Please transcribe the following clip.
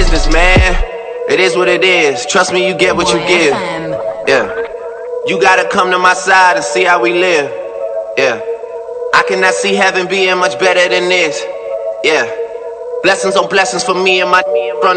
business, man. It is what it is. Trust me, you get what you give. Yeah. You gotta come to my side and see how we live. Yeah. I cannot see heaven being much better than this. Yeah. Blessings on blessings for me and my from